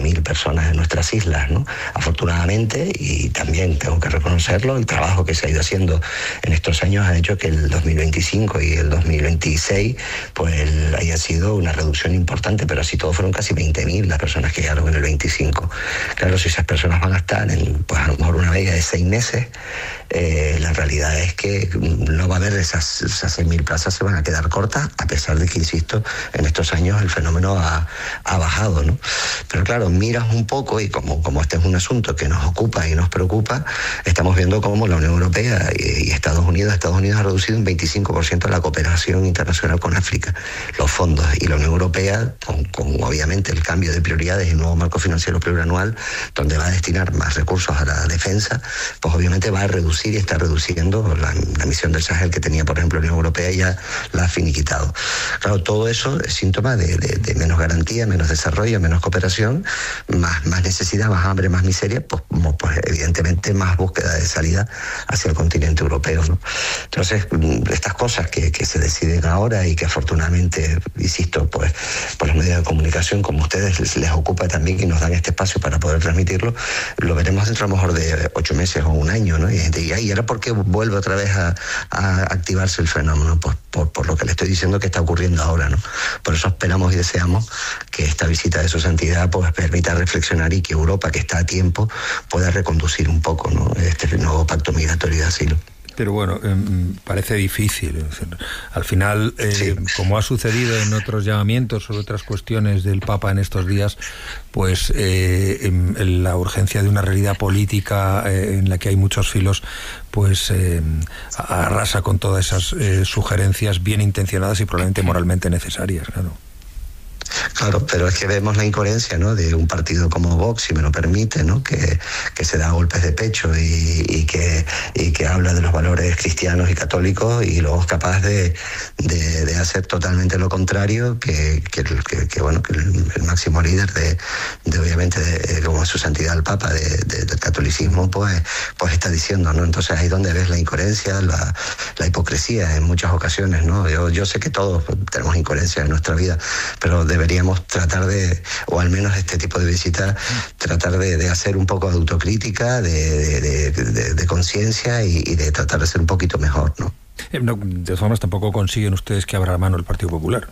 20.000 personas en nuestras islas, ¿no? Afortunadamente, y también tengo que reconocerlo, el trabajo que se ha ido haciendo en estos años ha hecho que el 2025 y el 2026 pues haya sido una reducción importante, pero así todo fueron casi 20.000 las personas que llegaron en el 25. Claro, si esas personas van a estar en, pues a lo mejor una media de 6 meses, la realidad es que no va a haber esas 6.000 plazas, se van a quedar cortas, a pesar de que, insisto, en estos años el fenómeno ha bajado, ¿no? Pero claro, miras un poco y como este es un asunto que nos ocupa y nos preocupa, estamos viendo cómo la Unión Europea y Estados Unidos ha reducido un 25% la cooperación internacional con África, los fondos, y la Unión Europea, con obviamente el cambio de prioridades y el nuevo marco financiero plurianual, donde va a destinar más recursos a la defensa, pues obviamente va a reducir y está reduciendo la misión del Sahel que tenía, por ejemplo, la Unión Europea, ya la ha finiquitado. Claro, todo eso es síntoma de menos garantía, menos desarrollo, menos cooperación, más necesidad, más hambre, más miseria, pues evidentemente más búsqueda de salida hacia el continente europeo, ¿no? Entonces, estas cosas que se deciden ahora y que afortunadamente, insisto, pues por los medios de comunicación como ustedes les ocupa también y nos dan este espacio para poder transmitirlo, lo veremos dentro a lo mejor de 8 meses o un año, ¿no? Y ahora, ¿por qué vuelve otra vez a activarse el fenómeno? Pues por lo que le estoy diciendo que está ocurriendo ahora, ¿no? Por eso esperamos y deseamos que esta visita de su santidad pues permita reflexionar y que Europa, que está a tiempo, pueda reconducir un poco, ¿no?, este nuevo pacto migratorio de asilo. Pero bueno, parece difícil. Al final, sí, como ha sucedido en otros llamamientos sobre otras cuestiones del Papa en estos días, pues la urgencia de una realidad política en la que hay muchos filos, pues arrasa con todas esas sugerencias bien intencionadas y probablemente moralmente necesarias, claro. Claro, pero es que vemos la incoherencia, ¿no?, de un partido como Vox, si me lo permite, ¿no?, que se da golpes de pecho y que habla de los valores cristianos y católicos, y luego es capaz de hacer totalmente lo contrario que el máximo líder de obviamente como su santidad el Papa del catolicismo pues está diciendo, ¿no? Entonces ahí es donde ves la incoherencia, la hipocresía en muchas ocasiones, ¿no? Yo sé que todos tenemos incoherencia en nuestra vida, pero deberíamos tratar de, o al menos este tipo de visitas, tratar de hacer un poco de autocrítica, de conciencia y de tratar de ser un poquito mejor, ¿no? De todas formas, tampoco consiguen ustedes que abra mano el Partido Popular.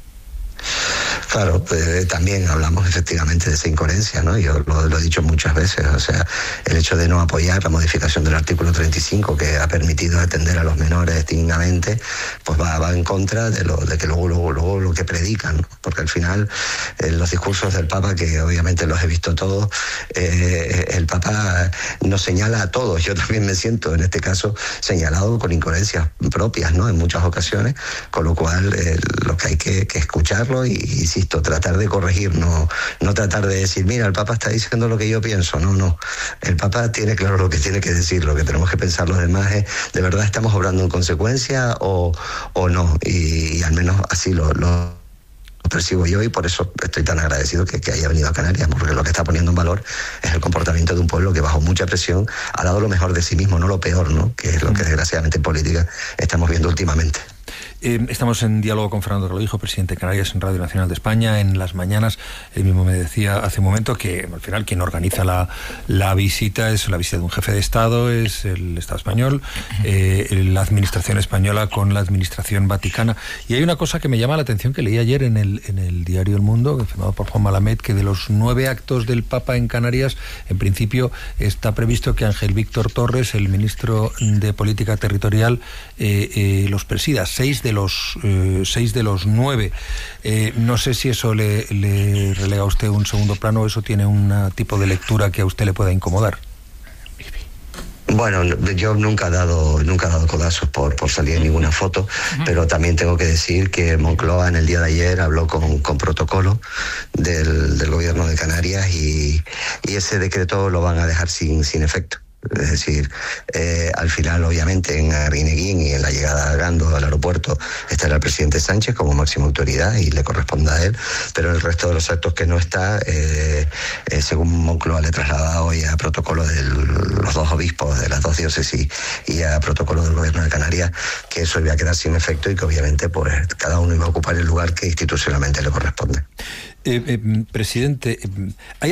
Claro, también hablamos efectivamente de esa incoherencia, ¿no? Yo lo he dicho muchas veces, o sea, el hecho de no apoyar la modificación del artículo 35 que ha permitido atender a los menores dignamente, pues va en contra de que luego lo que predican, ¿no? Porque al final los discursos del Papa, que obviamente los he visto todos, el Papa nos señala a todos. Yo también me siento en este caso señalado con incoherencias propias, ¿no?, en muchas ocasiones, con lo cual lo que hay que escucharlo y insisto, tratar de corregir, no tratar de decir, mira, el Papa está diciendo lo que yo pienso. No. El Papa tiene claro lo que tiene que decir, lo que tenemos que pensar los demás es, ¿de verdad estamos obrando en consecuencia o no? Y al menos así lo percibo yo, y por eso estoy tan agradecido que haya venido a Canarias, porque lo que está poniendo en valor es el comportamiento de un pueblo que bajo mucha presión ha dado lo mejor de sí mismo, no lo peor, ¿no?, que es lo que desgraciadamente en política estamos viendo últimamente. Estamos en diálogo con Fernando Relohijo, presidente de Canarias en Radio Nacional de España. En las mañanas, él mismo me decía hace un momento que al final quien organiza la visita es la visita de un jefe de Estado, es el Estado español, la administración española con la administración vaticana. Y hay una cosa que me llama la atención que leí ayer en el diario El Mundo, firmado por Juan Malamed, que de los 9 actos del Papa en Canarias, en principio está previsto que Ángel Víctor Torres, el ministro de Política Territorial, los presida. 6 de los 9. No sé si eso le relega a usted un segundo plano, o eso tiene un tipo de lectura que a usted le pueda incomodar. Bueno, yo nunca he dado codazos por salir en ninguna foto, pero también tengo que decir que Moncloa en el día de ayer habló con protocolo del gobierno de Canarias y ese decreto lo van a dejar sin efecto. Es decir, al final, obviamente, en Arguineguín y en la llegada a Gando al aeropuerto estará el presidente Sánchez como máxima autoridad y le corresponde a él, pero el resto de los actos que no está, según Moncloa le traslada hoy a protocolo de los 2 obispos de las 2 diócesis y a protocolo del gobierno de Canarias, que eso iba a quedar sin efecto y que obviamente pues cada uno iba a ocupar el lugar que institucionalmente le corresponde. Presidente,